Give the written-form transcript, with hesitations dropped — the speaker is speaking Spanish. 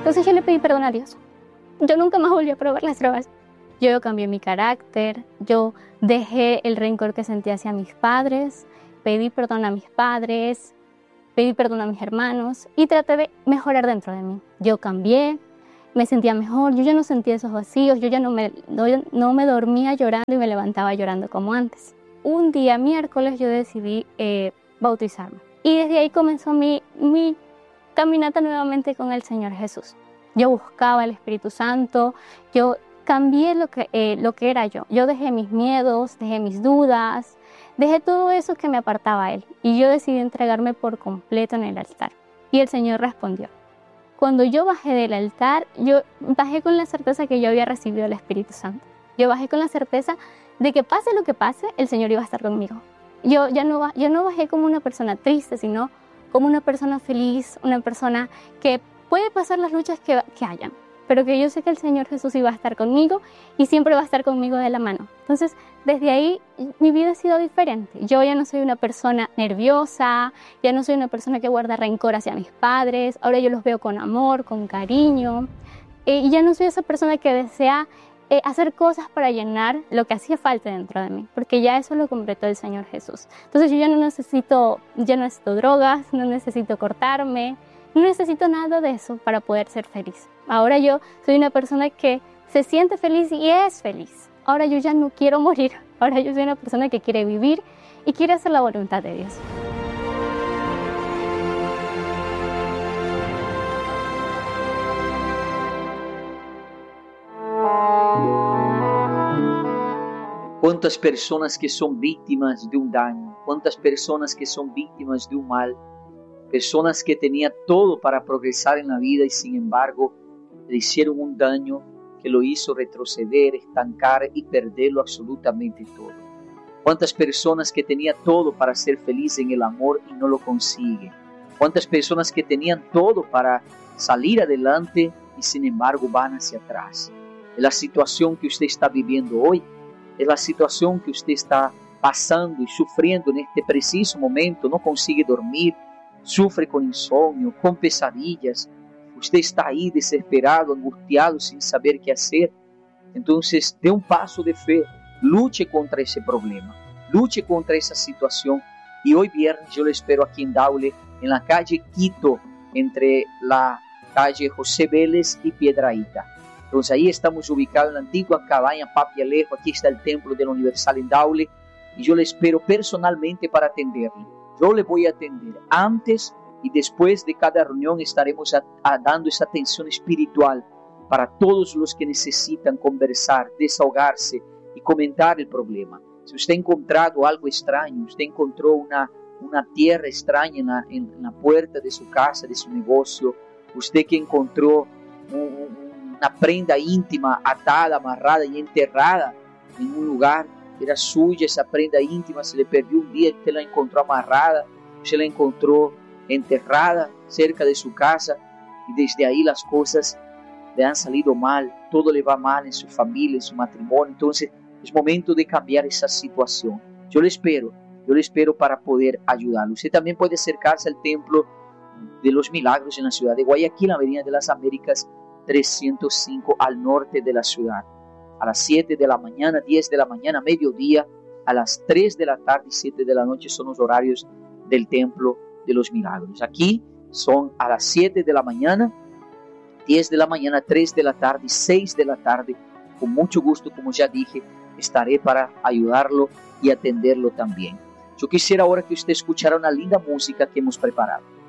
Entonces yo le pedí perdón a Dios. Yo nunca más volví a probar las drogas. Yo cambié mi carácter, yo dejé el rencor que sentía hacia mis padres, pedí perdón a mis padres, pedí perdón a mis hermanos y traté de mejorar dentro de mí. Yo cambié, me sentía mejor, yo ya no sentía esos vacíos, yo ya no me dormía llorando y me levantaba llorando como antes. Un día, miércoles, yo decidí bautizarme y desde ahí comenzó mi caminata nuevamente con el Señor Jesús. Yo buscaba el Espíritu Santo, yo cambié lo que era yo. Yo dejé mis miedos, dejé mis dudas, dejé todo eso que me apartaba a Él. Y yo decidí entregarme por completo en el altar. Y el Señor respondió. Cuando yo bajé del altar, yo bajé con la certeza que yo había recibido el Espíritu Santo. Yo bajé con la certeza de que pase lo que pase, el Señor iba a estar conmigo. Yo no bajé como una persona triste, sino como una persona feliz, una persona que puede pasar las luchas que hayan, pero que yo sé que el Señor Jesús iba a estar conmigo y siempre va a estar conmigo de la mano. Entonces, desde ahí mi vida ha sido diferente. Yo ya no soy una persona nerviosa, ya no soy una persona que guarda rencor hacia mis padres, ahora yo los veo con amor, con cariño, y ya no soy esa persona que desea hacer cosas para llenar lo que hacía falta dentro de mí, porque ya eso lo completó el Señor Jesús. Entonces yo ya no necesito drogas, no necesito cortarme, no necesito nada de eso para poder ser feliz. Ahora yo soy una persona que se siente feliz y es feliz. Ahora yo ya no quiero morir. Ahora yo soy una persona que quiere vivir y quiere hacer la voluntad de Dios. Quantas personas que son víctimas de un daño, cuántas personas que son víctimas de un mal, personas que tenían todo para progresar en la vida y sin embargo le hicieron un daño que lo hizo retroceder, estancar y perderlo absolutamente todo. Cuántas personas que tenían todo para ser feliz en el amor y no lo consiguen. Cuántas personas que tenían todo para salir adelante y sin embargo van hacia atrás. Es la situación que usted está viviendo hoy, es la situación que usted está pasando y sufriendo en este preciso momento, no consigue dormir, sufre con insomnio, con pesadillas, usted está ahí desesperado, angustiado, sin saber qué hacer. Entonces, dé un paso de fe, luche contra ese problema, luche contra esa situación. Y hoy viernes yo lo espero aquí en Daule, en la calle Quito, entre la calle José Vélez y Piedrahíta. Entonces ahí estamos ubicados en la antigua cabaña Papi Alejo, aquí está el templo de la Universal en Daule, y yo le espero personalmente para atenderle. Yo le voy a atender antes y después de cada reunión. Estaremos dando esa atención espiritual para todos los que necesitan conversar, desahogarse y comentar el problema. Si usted ha encontrado algo extraño, usted encontró una tierra extraña en la puerta de su casa, de su negocio, usted que encontró una prenda íntima atada, amarrada y enterrada en un lugar, era suya esa prenda íntima, se le perdió un día, usted la encontró amarrada, usted la encontró enterrada cerca de su casa y desde ahí las cosas le han salido mal, todo le va mal en su familia, en su matrimonio. Entonces es momento de cambiar esa situación. Yo le espero para poder ayudarlo. Usted también puede acercarse al Templo de los Milagros en la ciudad de Guayaquil, en la Avenida de las Américas 305 al norte de la ciudad. A las 7 de la mañana, 10 de la mañana, mediodía, a las 3 de la tarde y 7 de la noche son los horarios del Templo de los Milagros. Aquí son a las 7 de la mañana, 10 de la mañana, 3 de la tarde y 6 de la tarde. Con mucho gusto, como ya dije, estaré para ayudarlo y atenderlo también. Yo quisiera ahora que usted escuchara una linda música que hemos preparado.